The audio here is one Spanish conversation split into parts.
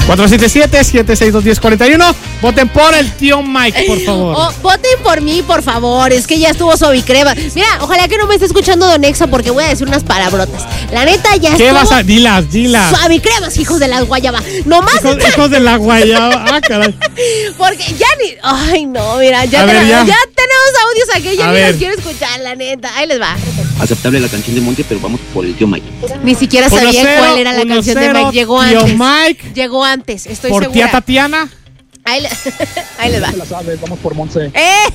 477-762-1041. Voten por el tío Mike, por favor. Voten por mí, por favor. Es que ya estuvo Suavicrema. Mira, ojalá que no me esté escuchando Don Exa porque voy a decir unas palabrotas. La neta, ya ¿Qué estuvo. vas a...? Dilas. Suavicremas, hijos de la guayaba. Nomás Hijos de la guayaba. Ah, caray. porque ya ni... Ay, no, mira, ya tenemos audios aquí. Ya ni los quiero escuchar, la neta. Ahí les va. Aceptable la canción de Monte, pero vamos por el tío Mike. Ni siquiera sabía cuál era la canción de Mike. Llegó tío antes. Mike. Llegó antes, estoy Por segura. tía Tatiana. Ahí les va. La sabes, vamos por Monse.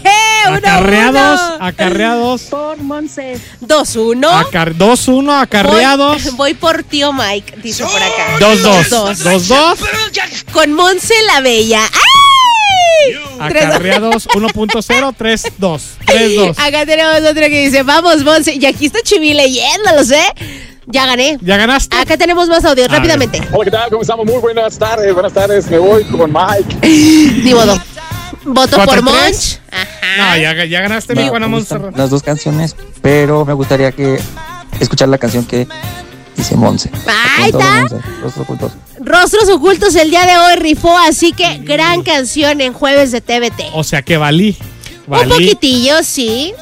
Acarreados. Por Monse. 2-1. 2-1, acarreados. Voy por tío Mike, dice por acá. 2-2. Con Monse la Bella. ¡Ay! Acarreados 1.0, 3-2. Acá tenemos otro que dice, vamos, Monse. Y aquí está Chivi leyéndolos, Ya gané. ¿Ya ganaste? Acá tenemos más audios, rápidamente. Hola, ¿qué tal? ¿Cómo estamos? Muy buenas tardes. Buenas tardes. Me voy con Mike. Ni modo. Voto por 4-3. Monch. Ajá. No, ya ganaste, mi Juana Montserrat. Las dos canciones, pero me gustaría escuchar la canción que dice Monse. Ahí está. Rostros ocultos. Rostros ocultos el día de hoy rifó, así que gran canción en Jueves de TVT. O sea que valí. Un poquitillo, sí.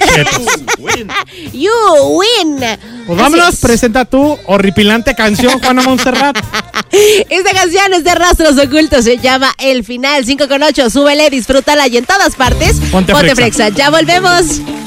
You win. Pues vámonos, presenta tu horripilante canción, Juana Montserrat. Esta canción es de Rostros Ocultos, se llama El Final, 5 con 8. Súbele, disfrútala y en todas partes. Ponte Frexa. Ya volvemos.